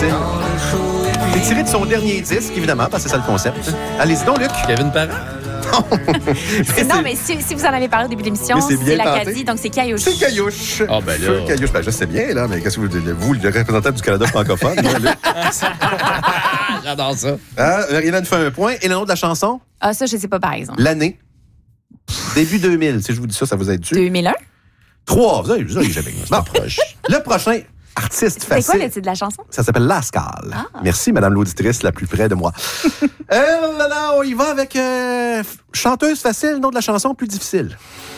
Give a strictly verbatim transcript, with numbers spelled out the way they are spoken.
facile. C'est tiré de son dernier disque, évidemment, parce que c'est ça le concept. Allez-y donc, Luc. Kevin Parent? mais non, mais si, si vous en avez parlé au début de l'émission, c'est l'Acadie, donc c'est Caillouche. C'est Caillouche. Ah, oh, ben là. Feu Caillouche. Ben, je sais bien, là, mais qu'est-ce que vous, vous le représentant du Canada francophone, là, Luc? J'adore ça. Ah, Marie-Hélène fait un point. Et le nom de la chanson? Ah, ça, je sais pas, par exemple. L'année. Début deux mille. Si je vous dis ça, ça vous aide dessus? deux mille un? Trois. Vous avez, vous avez jamais bon. Proche. Le prochain artiste facile. C'est quoi le titre de la chanson? Ça s'appelle Lascal. Ah. Merci, Madame l'auditrice la plus près de moi. euh, là, là, on y va avec euh, chanteuse facile, nom de la chanson plus difficile.